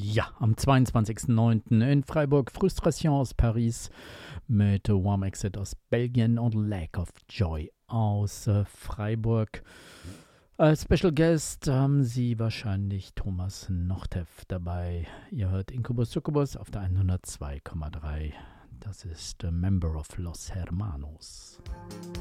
Ja, am 22.09. in Freiburg Frustration aus Paris mit Warm Exit aus Belgien und Lack of Joy aus Freiburg. Als Special Guest haben Sie wahrscheinlich Thomas Nochtef dabei. Ihr hört Incubus Succubus auf der 102,3. Das ist Member of Los Hermanos.